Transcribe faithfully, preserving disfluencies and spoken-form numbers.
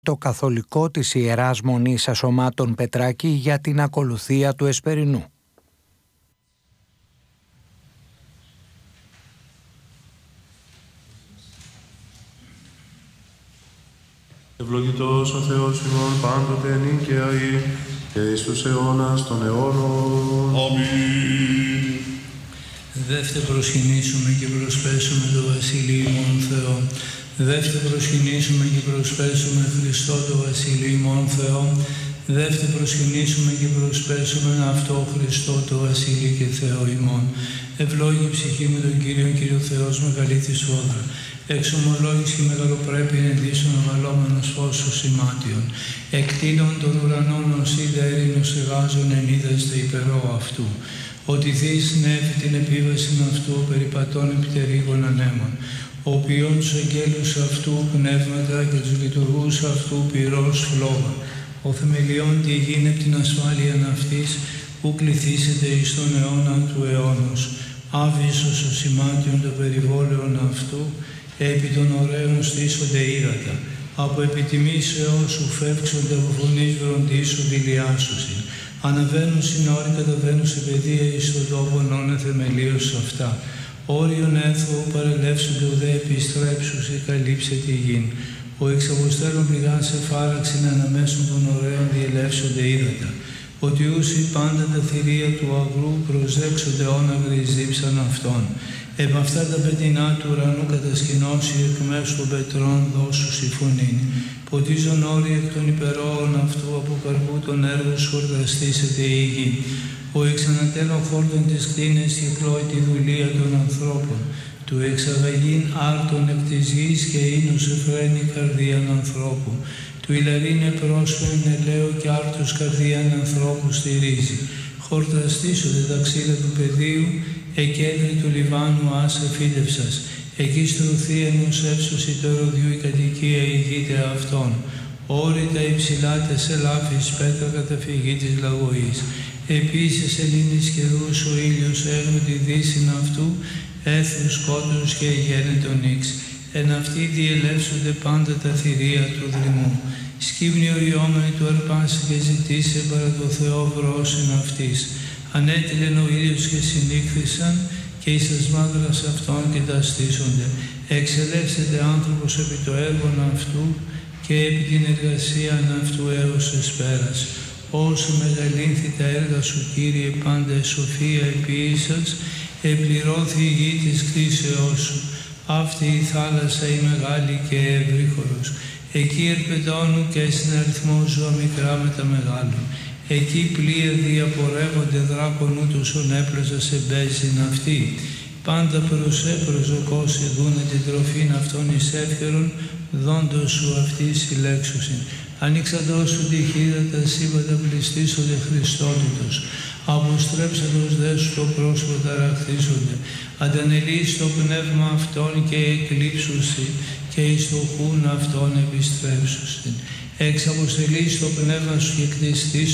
το καθολικό της Ιεράς Μονής Ασωμάτων Πετράκη για την ακολουθία του Εσπερινού. Ευλογητός ο Θεός ημών πάντοτε νυν και αεί και εις τους αιώνας των αιώνων. Αμήν. Δεύτε προσκυνήσουμε και προσπέσουμε το Βασίλειο ημών Θεό. Δεύτε προσκυνήσουμε και προσπέσουμε Χριστό το Βασίλειο ημών Θεό. Δεύτε προσκυνήσουμε και προσπέσουμε αυτό Χριστό το Βασίλειο και Θεό ημών. Ευλόγη ψυχή με τον Κύριο, Κύριο Θεός μεγαλύτερη σφόδρα. Εξομολόγηση και μεγαλοπρέπεια εντύσσον αβαλόμενος φως σημάτιον. Εκτείνων των ουρανών ως είδα έρηνος εγάζων εν είδαστε υπερώ αυτού. Ότι δεις νεύει την επίβαση αυτού περιπατών επιτερίγων ανέμων. Ο οποίον τους αγγέλους αυτού πνεύματα και τους λειτουργούς αυτού πυρός φλόγα. Ο θεμελιών τη γίνει από την ασφάλεια αυτής που κληθήσετε εις τον αιώνα του αιώνος. Άβυσος ο σημάτιον των περιβόλαιων αυτού, επί των ωραίων στήσονται ύδατα. Από επιτιμήσεως σου φεύξονται από φωνής βροντίσου δηλιάσουσιν. Αναβαίνουν συνόροι, καταβαίνουν σε παιδεία εις τον τόπον όνε θεμελίως αυτά. Όριον έθω παρελεύσονται ουδέ επιστρέψους ή καλύψε τη γην. Ο εξ αποστέλων πληγάς σε φάραξιν αναμέσων των ωραίων διελεύσονται ύδατα. Ότι ούσι πάντα τα θηρία του αγρού προσέξονται όναγρης δίψαν αυτών. Επ' αυτά τα πετεινά του ουρανού κατασκηνώσει εκ μέσου των πετρών δώσου η φωνήν. Ποτίζον όροι εκ των υπερόων αυτού από καρπού των έργων σου ορταστήσεται η γη. Ο εξανατέλων χόρτων της κτίνες κυκλώει τη δουλεία των ανθρώπων. Του εξαγαγήν άρτων εκ της γης και ίνους εφραίνει καρδίαν ανθρώπου. Του ηλαρίνε πρόσφερν ελαίο και άρτους καρδίαν ανθρώπου στηρίζει. Χορταστήσονται τα ξύλα του πεδίου, εκέντρη του Λιβάνου άσε φύτευσας. Εκεί στρωθεί ενός εύσωση το ροδιού η κατοικία ηγείται αυτών. Όρητα υψηλά τες ελάφης πέτρα καταφυγή της λαγωής. Επίσης σελήνης καιρούς ο ήλιος έγνω τη δύσιν αυτού, έθους σκότους και γένετον ύξ. Εν αυτοί διελεύσονται πάντα τα θηρία του δρυμού. Σκύβνη οριόμενη του αρπάσει και ζητήσε παρά το Θεό βρώσιν αυτής. Ανέτειλεν ο ήλιος και συνήχθησαν και εις τας μάγρας αυτών και τα στήσονται. Εξελεύσεται άνθρωπος επί το έργον αυτού και επί την εργασία αυτού έως εσπέρας. Όσο μεγαλύνθη τα έργα σου, Κύριε, πάντα σοφία επίησας, επληρώθη η γη της κτίσεώς σου. Αυτή η θάλασσα η μεγάλη και ευρύχωρος. Εκεί ερπετώνουν και συναριθμό ζώα μικρά με τα μεγάλων. Εκεί πλοία διαπορεύονται δράκων ούτως ονέπλωσα σε μπέζιν αυτή. Πάντα προς έπροσδοκός ειδούνε την τροφήν αυτών εις εύκαιρον, δόντος σου αυτή συλλέξουσιν. Ανοίξαντός σου τη χείρα τα σύμπαντα πληστήσονται Χριστότητος. Αποστρέψαντος δε σου το πρόσωπο ταραχθήσονται. Αντανελείς το πνεύμα αυτών και εκλείψουσι και εις το χούν αυτών επιστρέψουσιν. Εξ αποστελείς το πνεύμα σου και κτιστείς